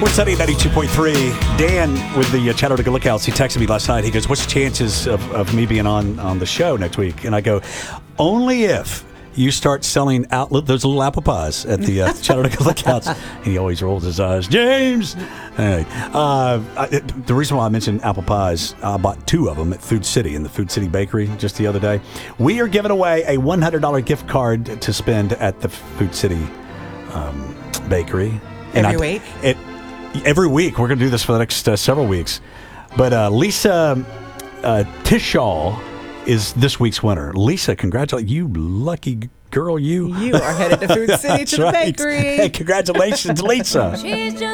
We're studying 92.3. Dan with the Chattanooga Lookouts, he texted me last night. He goes, what's the chances of me being on the show next week? And I go, only if you start selling out those little apple pies at the Chattanooga Lookouts. And he always rolls his eyes. James! Anyway, the reason why I mentioned apple pies, I bought 2 of them at Food City in the Food City Bakery just the other day. We are giving away a $100 gift card to spend at the Food City Bakery. Every week? Every week. We're going to do this for the next several weeks. But Lisa Tishall is this week's winner. Lisa, congratulations. You lucky girl, you. You are headed to Food City to the right. bakery. Hey, congratulations, Lisa.